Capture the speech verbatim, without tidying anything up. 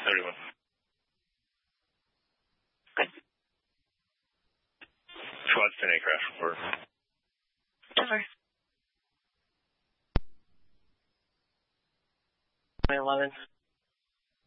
thirty-one. Good. Squad ten A crash report. Over. eleven.